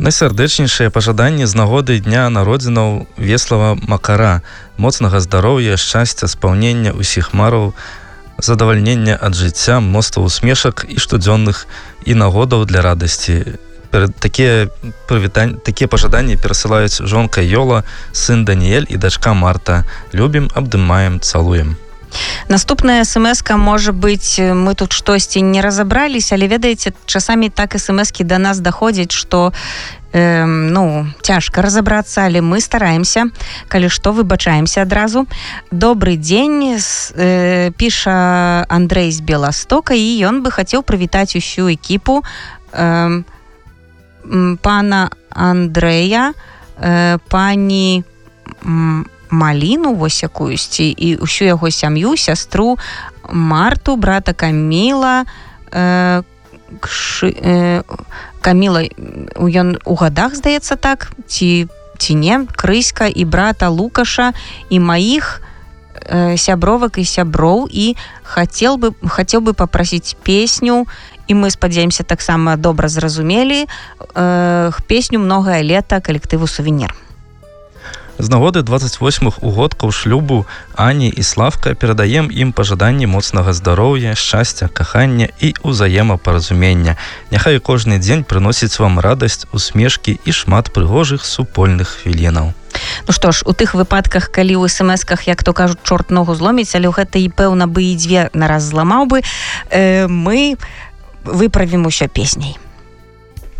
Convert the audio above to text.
Найсардэчнейшыя пажаданні з нагоды дня народзінаў Веслава Макара, моцнага здароўя, шчасця, спаўнення ўсіх мараў, задавальнення ад жыцця, мноства усмешак і штодзённых і нагодаў для радасці. Такія пажаданні перасылаюць жонка Йола, сын Даніэль і дачка Марта. Любім, абдымаем, цалуем. Наступная смс-ка, можа быць, мы тут штосьці не разабраліся, але ведаеце, часамі так смс-кі да нас даходзяць, што цяжка разабрацца, але мы стараемся, калі што, выбачаемся адразу. Добрый дзень, піша Андрэй з Беластока, і ён бы хацеў прывітаць усю экіпу пана Андрэя, пані Маліну, вось якуюсьці, і ўсю яго сям'ю, сястру Марту, брата Каміла, Каміла, ён у гадах, здаецца, так, ці не, Крыська і брата Лукаша, і маіх сябровак і сяброў, і хацеў бы папрасіць песню, і мы, спадзяемся, таксама добра зразумелі, песню «Многае лета» калектыву «Сувенір». З нагоды 28-х угодкаў шлюбу Ані і Славка перадаем ім пажаданні моцнага здароўя, шчасця, кахання і ўзаемапаразумення. Няхай кожны дзень прыносіць вам радасць, усмешкі і шмат прыгожых супольных хвілінаў. Ну што ж, у тых выпадках, калі ў смс-ках, як то кажуць, чорт ногу зломіць, але гэта і пэўна бы і дзве нараз зламаў бы, мы выправім усё песняй.